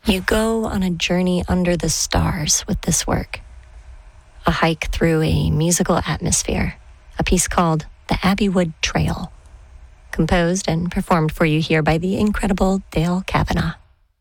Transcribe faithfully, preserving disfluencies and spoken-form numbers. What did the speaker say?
You go on a journey under the stars with this work. A hike through a musical atmosphere, a piece called The Abbeywood Trail, composed and performed for you here by the incredible Dale Kavanaugh.